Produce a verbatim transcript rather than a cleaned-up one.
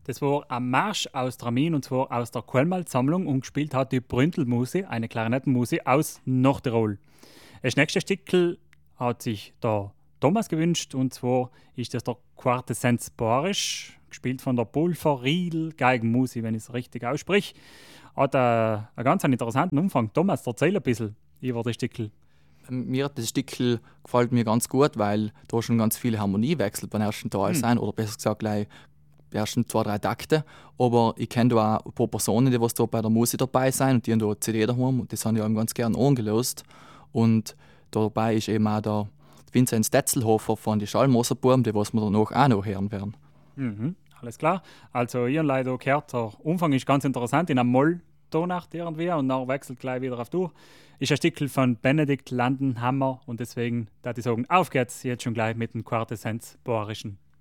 Das war ein Marsch aus Dramin und zwar aus der Quellmalt-Sammlung und gespielt hat die Brüntelmuse, eine Klarinettenmuse aus Nordtirol. Das nächste Stückel hat sich der Thomas gewünscht und zwar ist das der Quintessenz Borisch, gespielt von der Pulver Riedl Geigenmuse, wenn ich es richtig ausspreche. Hat einen, einen ganz interessanten Umfang. Thomas, erzähl ein bisschen über das Stückel. Mir hat das Stückel gefällt mir ganz gut, weil da schon ganz viele Harmoniewechsel beim ersten Teil Hm. sind, oder besser gesagt gleich die ersten zwei, drei Takte. Aber ich kenne da auch ein paar Personen, die was da bei der Musik dabei sind und die haben da eine C D daheim und das haben die eben ganz gerne angelost. Und dabei ist eben auch der Vinzenz Detzelhofer von die Schallmoserbuben, die was wir danach auch noch hören werden. Mhm, alles klar. Also, ihr leider gehört, der Umfang ist ganz interessant, in einem Moll-Tonart irgendwie und dann wechselt gleich wieder auf durch. Ist ein Stückel von Benedikt Landenhammer und deswegen, da ich sagen, auf geht's jetzt schon gleich mit dem Quintessenz Bohrischen.